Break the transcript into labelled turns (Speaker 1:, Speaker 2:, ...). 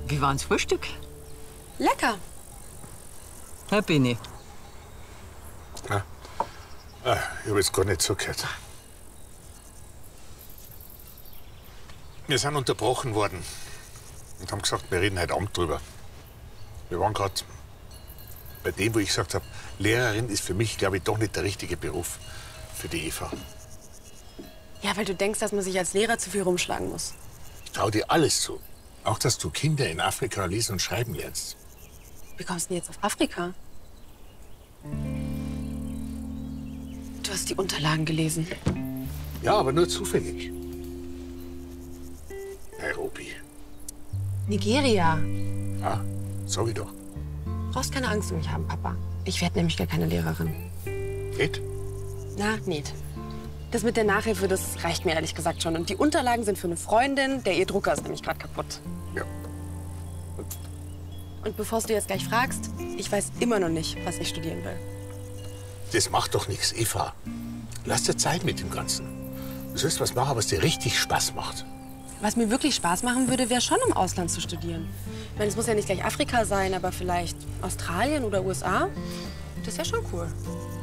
Speaker 1: Wie war's Frühstück?
Speaker 2: Lecker.
Speaker 1: Herr Bini.
Speaker 3: Ich habe jetzt gar nicht zugehört. Wir sind unterbrochen worden und haben gesagt, wir reden heute Abend drüber. Wir waren gerade bei dem, wo ich gesagt habe, Lehrerin ist für mich, glaube ich, doch nicht der richtige Beruf für die Eva.
Speaker 2: Ja, weil du denkst, dass man sich als Lehrer zu viel rumschlagen muss.
Speaker 3: Ich traue dir alles zu. Auch, dass du Kinder in Afrika lesen und schreiben lernst.
Speaker 2: Wie kommst du denn jetzt auf Afrika? Du hast die Unterlagen gelesen.
Speaker 3: Ja, aber nur zufällig. Nairobi.
Speaker 2: Nigeria.
Speaker 3: Ah, sag ich doch.
Speaker 2: Brauchst keine Angst um mich haben, Papa. Ich werde nämlich gar keine Lehrerin.
Speaker 3: Geht?
Speaker 2: Na, nicht. Das mit der Nachhilfe, das reicht mir ehrlich gesagt schon. Und die Unterlagen sind für eine Freundin, der ihr Drucker ist nämlich gerade kaputt.
Speaker 3: Ja.
Speaker 2: Und bevor du jetzt gleich fragst, ich weiß immer noch nicht, was ich studieren will.
Speaker 3: Das macht doch nichts, Eva. Lass dir Zeit mit dem Ganzen. Du sollst was machen, was dir richtig Spaß macht.
Speaker 2: Was mir wirklich Spaß machen würde, wäre schon im Ausland zu studieren. Ich meine, es muss ja nicht gleich Afrika sein, aber vielleicht Australien oder USA. Das wäre schon cool.